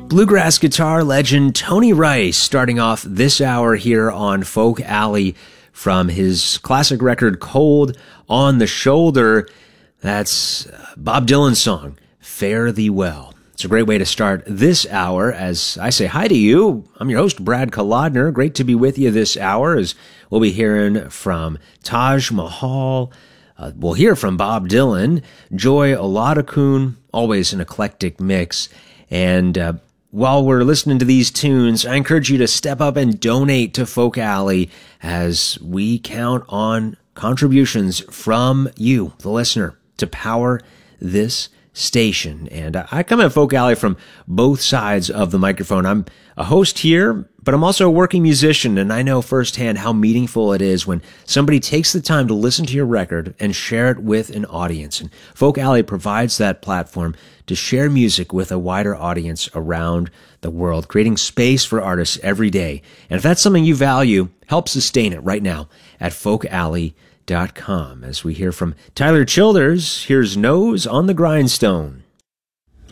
Bluegrass guitar legend Tony Rice starting off this hour here on Folk Alley from his classic record Cold on the Shoulder. That's Bob Dylan's song, Fare Thee Well. It's a great way to start this hour as I say hi to you. I'm your host, Brad Kolodner. Great to be with you this hour as we'll be hearing from Taj Mahal. We'll hear from Bob Dylan, Joy Oladokun, always an eclectic mix. And while we're listening to these tunes, I encourage you to step up and donate to Folk Alley as we count on contributions from you, the listener, to power this station. And I come at Folk Alley from both sides of the microphone. I'm a host here, but I'm also a working musician, and I know firsthand how meaningful it is when somebody takes the time to listen to your record and share it with an audience. And Folk Alley provides that platform to share music with a wider audience around the world, creating space for artists every day. And if that's something you value, help sustain it right now at folkalley.com. As we hear from Tyler Childers, here's Nose on the Grindstone.